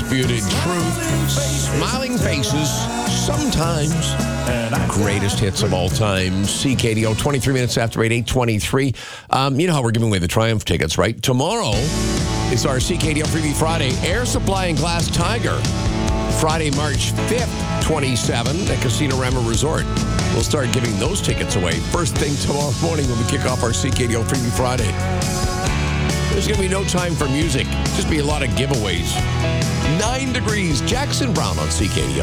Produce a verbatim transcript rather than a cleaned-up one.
undisputed truth. Smiling faces, sometimes greatest hits of all time. C K D O, twenty-three minutes after eight, eight twenty-three. Um, you know how we're giving away the Triumph tickets, right? Tomorrow is our C K D O Freebie Friday. Air Supply and Glass Tiger. Friday, March fifth, twenty-seven at Casino Rama Resort. We'll start giving those tickets away first thing tomorrow morning when we kick off our C K D O Freebie Friday. There's going to be no time for music. Just be a lot of giveaways. Nine degrees. Jackson Brown on C K D O.